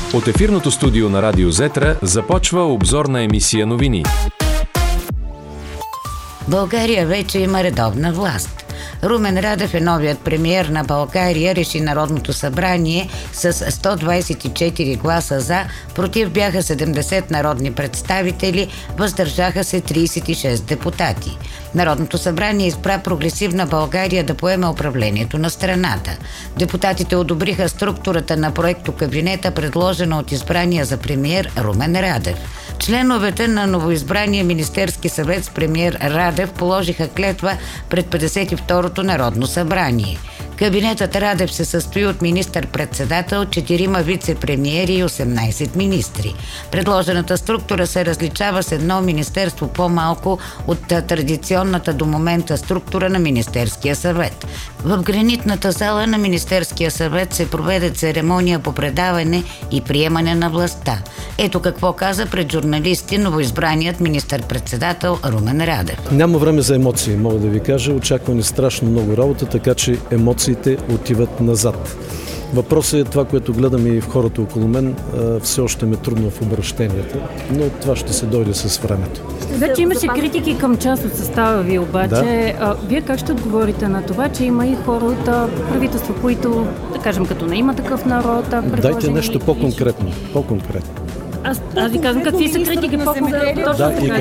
От ефирното студио на Радио Зетра започва обзорна емисия новини. България вече има редовна власт. Румен Радев е новият премиер на България, реши Народното събрание с 124 гласа за, против бяха 70 народни представители, въздържаха се 36 депутати. Народното събрание избра Прогресивна България да поеме управлението на страната. Депутатите одобриха структурата на проектокабинета, предложена от избрания за премиер Румен Радев. Членовете на новоизбрания Министерски съвет с премиер Радев положиха клетва пред 52-то Народно събрание. Кабинетът Радев се състои от министър-председател, 4 вице-премиери и 18 министри. Предложената структура се различава с едно министерство по-малко от традиционната до момента структура на Министерския съвет. В гранитната зала на Министерския съвет се проведе церемония по предаване и приемане на властта. Ето какво каза пред журналисти новоизбраният министър-председател Румен Радев. Няма време за емоции, мога да ви кажа. Очаквани страшно много работа, така че емоциите отиват назад. Въпросът е това, което гледам и в хората около мен, все още ме трудно в обращенията, но това ще се дойде с времето. Значи имаше критики към част от състава ви, обаче. Да. Вие как ще отговорите на това, че има и хора от правителство, които, да кажем, като не има такъв народ, Дайте нещо по-конкретно. Аз ви казвам какви са критики по-конкретно.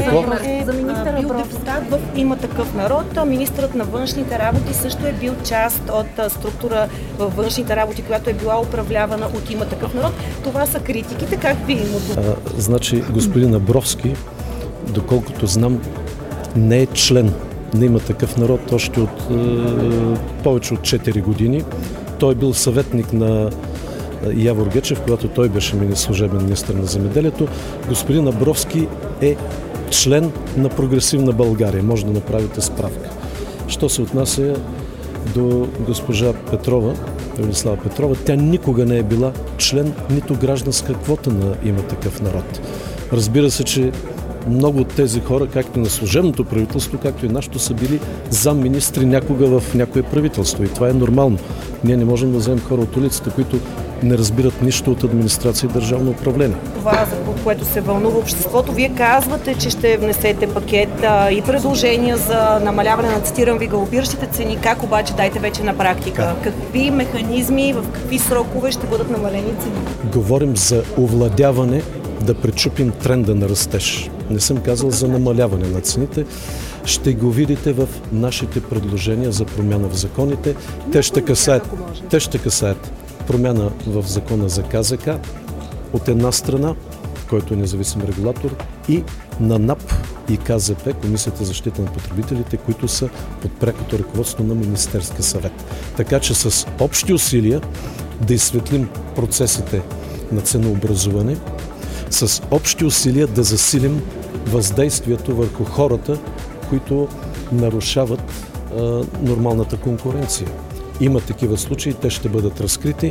За министъра бил депутат в Има такъв народ. Министърът на външните работи също е бил част от структура във външните работи, която е била управлявана от Има такъв народ. Това са критиките. Как ви им отговорите? Значи, господин Абровски, доколкото знам, не е член на Има такъв народ още от повече от 4 години. Той е бил съветник на Явор Гечев, когато той беше служебен министър на земеделието. Господин Абровски е член на Прогресивна България. Може да направите справка. Що се отнася до госпожа Петрова, Велислава Петрова, тя никога не е била член нито гражданска квота на Има такъв народ. Разбира се, че много от тези хора, както на служебното правителство, както и нашето, са били замминистри някога в някое правителство. И това е нормално. Ние не можем да вземем хора от улицата, които не разбират нищо от администрация и държавно управление. Това, за което се вълнува обществото, вие казвате, че ще внесете пакет и предложения за намаляване на, цитирам ви, галопиращите цени. Как обаче, дайте вече на практика? Какви механизми, в какви срокове ще бъдат намалени цени? Говорим за овладяване, да пречупим тренда на растеж. Не съм казал за намаляване на цените. Ще го видите в нашите предложения за промяна в законите. Те ще касаят промяна в закона за КЗК от една страна, който е независим регулатор, и на НАП и КЗП, Комисията за защита на потребителите, които са под прякото ръководство на Министерския съвет. Така че с общи усилия да изсветлим процесите на ценообразуване, с общи усилия да засилим въздействието върху хората, които нарушават нормалната конкуренция. Има такива случаи, те ще бъдат разкрити.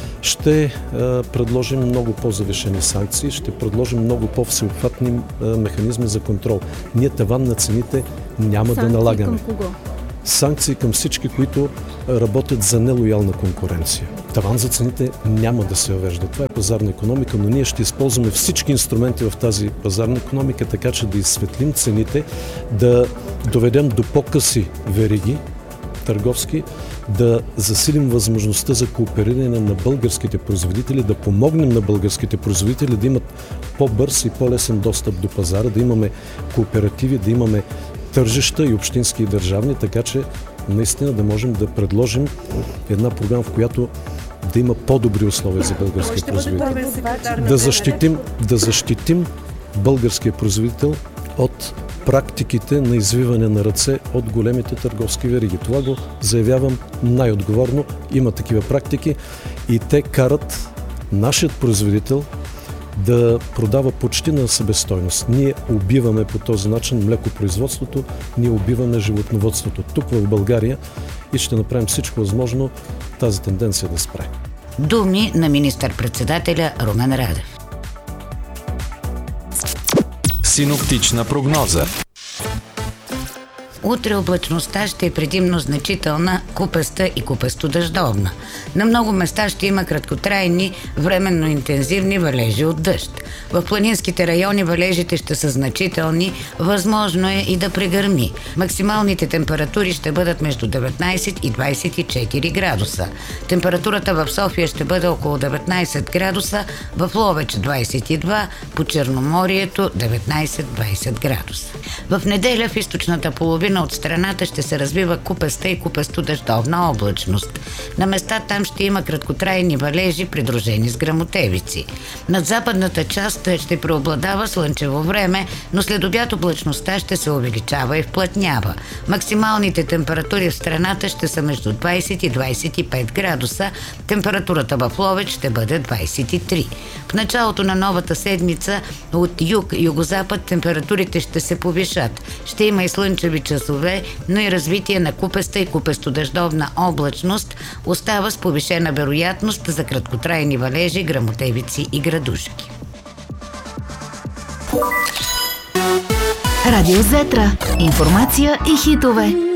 Ще предложим много по-завишени санкции, ще предложим много по-всеобхватни механизми за контрол. Ние таван на цените няма да налагаме. Санкции към кого? Санкции към всички, които работят за нелоялна конкуренция. Таван за цените няма да се въвежда. Това е пазарна икономика, но ние ще използваме всички инструменти в тази пазарна икономика, така че да изсветлим цените, да доведем до по-къси вериги търговски, да засилим възможността за коопериране на българските производители, да помогнем на българските производители да имат по-бърз и по-лесен достъп до пазара, да имаме кооперативи, да имаме тържища и общински и държавни, така че наистина да можем да предложим една програма, в която да има по-добри условия за българския производител. Да защитим българския производител от практиките на извиване на ръце от големите търговски вериги. Това го заявявам най-отговорно. Има такива практики и те карат нашият производител да продава почти на себестойност. Ние убиваме по този начин млекопроизводството, ние убиваме животновъдството тук в България и ще направим всичко възможно тази тенденция да спре. Думи на министър-председателя Румен Радев. Синоптична прогноза. Утре облачността ще е предимно значителна, купеста и купесто-дъждовна. На много места ще има краткотрайни, временно интензивни валежи от дъжд. В планинските райони валежите ще са значителни, възможно е и да прегърми. Максималните температури ще бъдат между 19 и 24 градуса. Температурата в София ще бъде около 19 градуса, в Ловеч 22, по Черноморието 19-20 градуса. В неделя в източната половина от страната ще се развива купеста и купесто-дъждовна облачност. На места там ще има краткотрайни валежи, придружени с гръмотевици. Над западната част ще преобладава слънчево време, но след обяд облачността ще се увеличава и вплътнява. Максималните температури в страната ще са между 20 и 25 градуса. Температурата в Ловеч ще бъде 23. В началото на новата седмица от юг-югозапад температурите ще се повишат. Ще има и слънчеви часове, но и развитие на купеста и купесто-дъждовна облачност остава с повишена вероятност за краткотрайни валежи, гръмотевици и градушки. Радио Зетра. Информация и хитове.